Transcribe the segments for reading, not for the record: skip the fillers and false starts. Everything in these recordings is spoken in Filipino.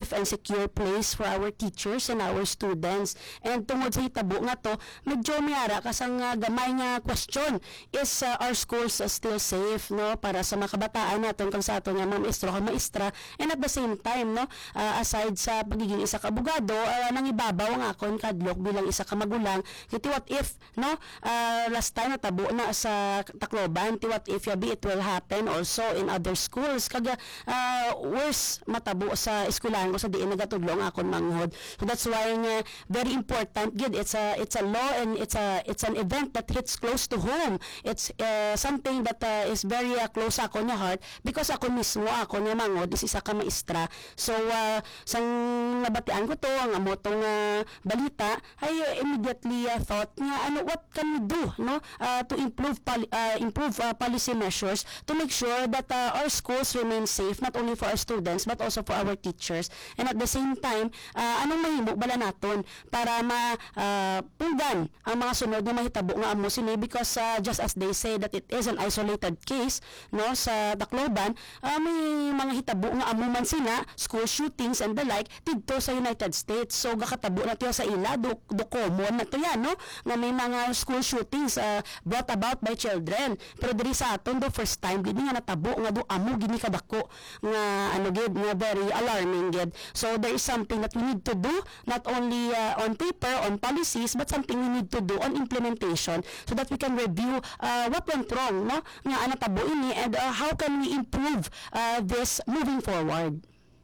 safe and secure place for our teachers and our students. And tungod sa hitabo nga to, medyo mayara kasang gamay nga question, is our schools still safe, no, para sa mga kabataan naton kang sa aton nga mga maestro kang maestra, and at the same time, no, aside sa pagiging isa ka abogado, nangibabaw ang akon kadlok bilang isa ka magulang, kiti what if, no, last time natabo na sa Tacloban, ti what if yabi it will happen also in other schools, kaga worse matabo sa eskwelahan ko sa diin nagatudlo ang akon manghod. So that's why nga very important gid, it's a law, and it's an event that hits close to home. It's something that is very close ako nga heart, because ako mismo ako nga manghod is isa ka maestra. So sang nabatian ko to ang amotong balita, I immediately thought nga what can we do, no, to improve policy measures to make sure that our schools remain safe, not only for our students but also for our teachers. And at the same time, anong mahimo bala naton para punggan ang mga sunod na mahitabo nga amo sini, because just as they say that it is an isolated case, no, sa Tacloban, may mga hitabo nga amo man sina, school shootings and the like didto sa United States. So gakatabo na tiyo sa ila do common na to yan, no, nga may mga school shootings brought about by children. Pero diri sa aton do first time gid nga natabo nga do amo gini kadako nga gid nga very alarming gid. So there is something that we need to do, not only on paper, on policies, but something we need to do on implementation, so that we can review what went wrong, no, nga natabo ini, and how can we improve this moving forward.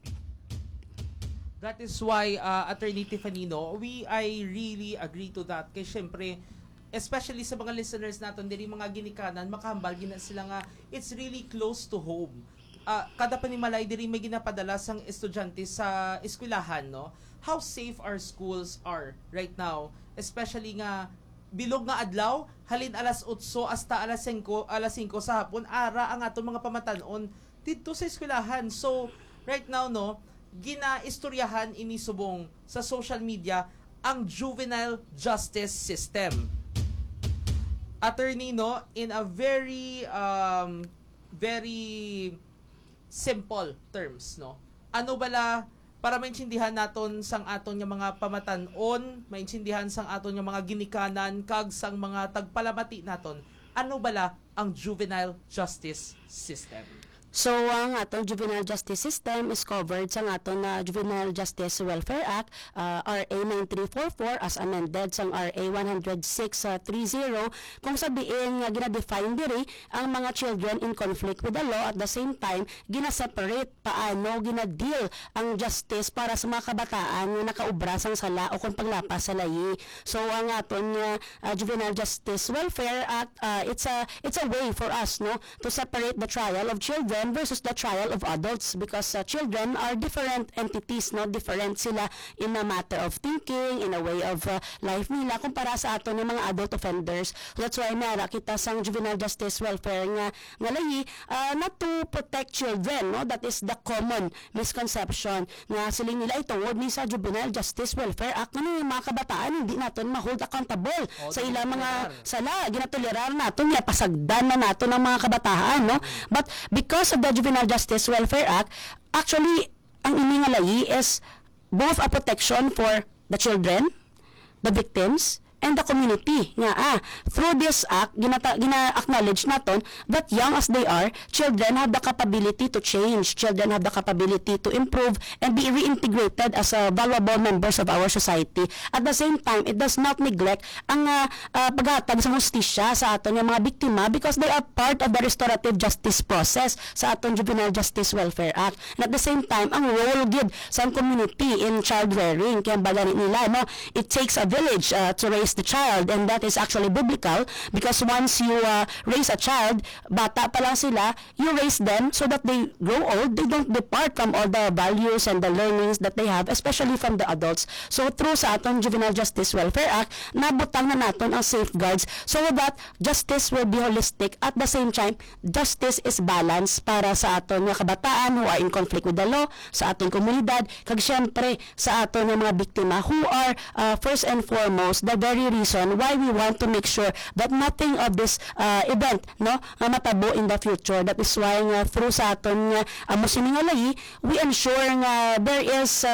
That is why, Attorney Tifanino, I really agree to that. Kaya syempre, especially sa mga listeners natin, diri mga ginikanan, makahambal gina sila nga, it's really close to home. Kada panimalay, diri may ginapadala sang estudyante sa eskwelahan, no? How safe our schools are right now, especially nga, bilog nga adlaw, halin alas 8 hasta alas 5 sa hapon, ara ang atong mga pamatanon dito sa eskwelahan. So, right now, no, ginaistoryahan ini subong sa social media ang juvenile justice system. Attorney, no, in a very simple terms, no, ano bala para maintindihan naton sang aton nga mga pamatanon, maintindihan sang aton nga mga ginikanan kag sang mga tagpalamati naton, ano bala ang juvenile justice system? So, ang atong juvenile justice system is covered sa atong Juvenile Justice Welfare Act, RA 9344 as amended sang RA 10630, kung sabihin nga gina-define diri ang mga children in conflict with the law. At the same time, gina-separate paano gina-deal ang justice para sa mga kabataan nga nakaubra sang sala o kung paglapas sa layi. So, ang atong Juvenile Justice Welfare Act, it's a way for us, no, to separate the trial of children versus the trial of adults, because children are different entities, no, different sila in a matter of thinking, in a way of life nila kumpara sa ato ng mga adult offenders. So that's why nara kita sang juvenile justice welfare nga layi, not to protect children, no, that is the common misconception nga siling nila itungod ni sa Juvenile Justice Welfare Act nga mga kabataan hindi naton ma-hold accountable sa ilang mga sala, ginatolerar naton nga pasagdan na naton ng mga kabataan, no. But because of the Juvenile Justice Welfare Act, actually ang ini nga layi is both a protection for the children, the victims, and the community nga through this act gina-acknowledge naton that young as they are, children have the capability to change, children have the capability to improve and be reintegrated as valuable members of our society. At the same time, it does not neglect ang paghatag sa hustisya sa aton nga mga biktima, because they are part of the restorative justice process sa aton Juvenile Justice Welfare Act. And at the same time, ang role gid sa community in child rearing, kaya bagay nila, no, it takes a village to raise the child, and that is actually biblical, because once you raise a child, bata pa lang sila, you raise them so that they grow old, they don't depart from all the values and the learnings that they have, especially from the adults. So through sa atong Juvenile Justice Welfare Act, nabutang na naton ang safeguards so that justice will be holistic. At the same time, justice is balanced para sa aton nga kabataan who are in conflict with the law, sa aton komunidad, kag syempre sa aton nga mga biktima who are first and foremost the very reason why we want to make sure that nothing of this event, no, matabo in the future. That is why through sa aton amo sini nga layi, we ensure nga there is